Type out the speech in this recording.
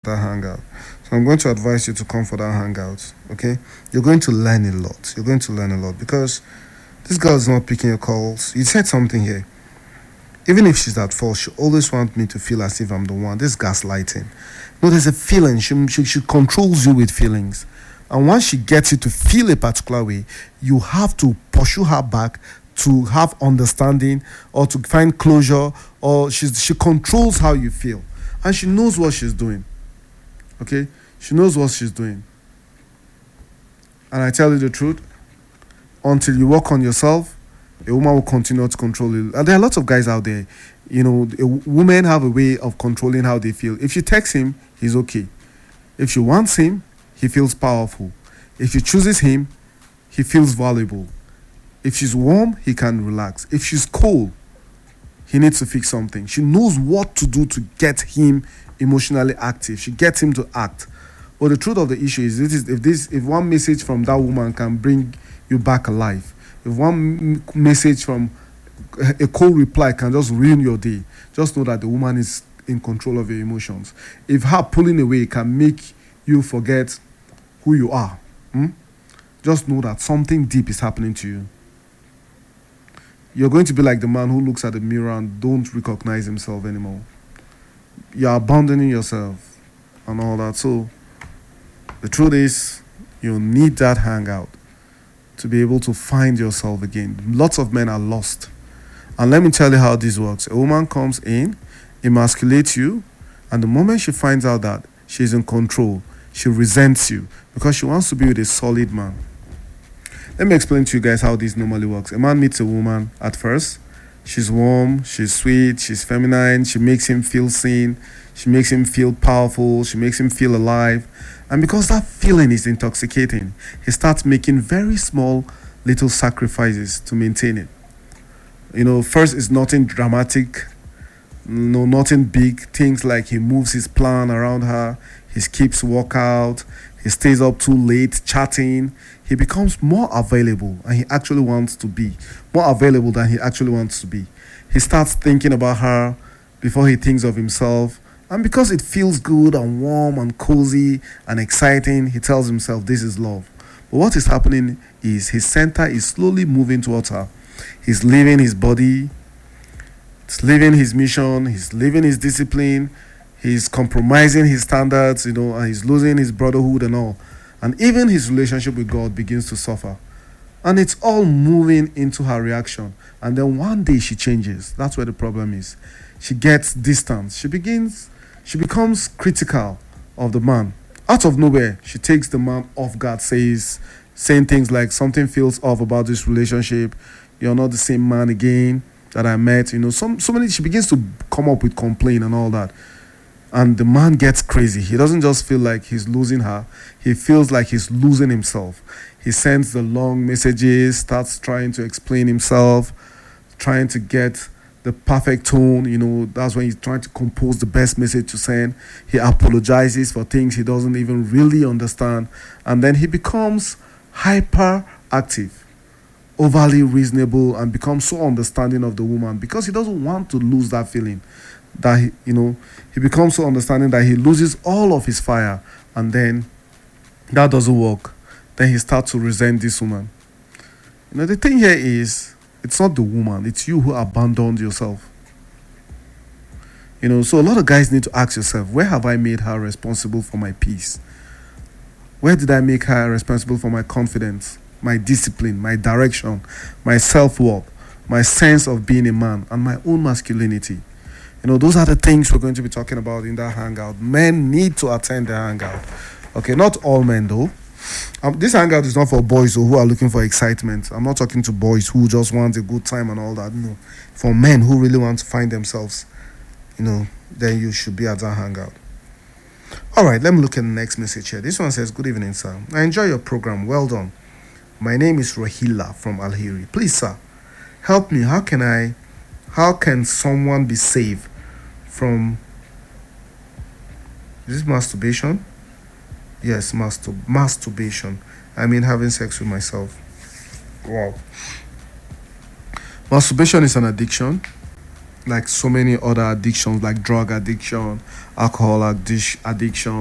that hangout. So I'm going to advise you to come for that hangout. Okay, you're going to learn a lot. You're going to learn a lot because this girl is not picking your calls. You said something here. Even if she's at fault, she always wants me to feel as if I'm the one. This gaslighting. No, there's a feeling. She controls you with feelings. And once she gets you to feel a particular way, you have to pursue her back to have understanding or to find closure, or she controls how you feel. And she knows what she's doing. Okay? She knows what she's doing. And I tell you the truth, until you work on yourself, a woman will continue to control you. And there are lots of guys out there, women have a way of controlling how they feel. If she texts him, he's okay. If she wants him, he feels powerful. If she chooses him, he feels valuable. If she's warm, he can relax. If she's cold, he needs to fix something. She knows what to do to get him emotionally active. She gets him to act. But the truth of the issue is, if one message from that woman can bring you back alive, if one message from a cold reply can just ruin your day, just know that the woman is in control of your emotions. If her pulling away can make you forget who you are, just know that something deep is happening to you. You're going to be like the man who looks at the mirror and don't recognize himself anymore. You're abandoning yourself and all that. So the truth is, you need that hangout to be able to find yourself again. Lots of men are lost. And let me tell you how this works. A woman comes in, emasculates you, and the moment she finds out that she's in control, she resents you because she wants to be with a solid man. Let me explain to you guys how this normally works. A man meets a woman at first. She's warm, she's sweet, she's feminine, she makes him feel seen, she makes him feel powerful, she makes him feel alive. And because that feeling is intoxicating, he starts making very small little sacrifices to maintain it. First it's nothing dramatic, nothing big. Things like he moves his plan around her, he skips workout, he stays up too late chatting. He becomes more available and he actually wants to be. More available than he actually wants to be. He starts thinking about her before he thinks of himself. And because it feels good and warm and cozy and exciting, he tells himself this is love. But what is happening is his center is slowly moving towards her. He's leaving his body. He's leaving his mission. He's leaving his discipline. He's compromising his standards, and he's losing his brotherhood and all. And even his relationship with God begins to suffer. And it's all moving into her reaction. And then one day she changes. That's where the problem is. She gets distance. She becomes critical of the man. Out of nowhere, she takes the man off guard, saying things like, something feels off about this relationship. You're not the same man again that I met. So many, she begins to come up with complaint and all that. And the man gets crazy. He doesn't just feel like he's losing her. He feels like he's losing himself. He sends the long messages, starts trying to explain himself, trying to get the perfect tone. That's when he's trying to compose the best message to send. He apologizes for things he doesn't even really understand. And then he becomes hyperactive, overly reasonable, and becomes so understanding of the woman because he doesn't want to lose that feeling. That he becomes so understanding that he loses all of his fire, and then that doesn't work. Then he starts to resent this woman. The thing here is, it's not the woman, it's you who abandoned yourself. So a lot of guys need to ask yourself, where have I made her responsible for my peace? Where did I make her responsible for my confidence, my discipline, my direction, my self-worth, my sense of being a man, and my own masculinity? Those are the things we're going to be talking about in that hangout. Men need to attend the hangout. Okay, not all men though. This hangout is not for boys who are looking for excitement. I'm not talking to boys who just want a good time and all that. No, for men who really want to find themselves, then you should be at that hangout. All right, let me look at the next message here. This one says, good evening, sir. I enjoy your program. Well done. My name is Rahila from Alheri. Please, sir, help me. How can someone be saved from, is this masturbation? Yes, masturbation. I mean having sex with myself. Wow. Masturbation is an addiction, like so many other addictions, like drug addiction, alcohol addiction,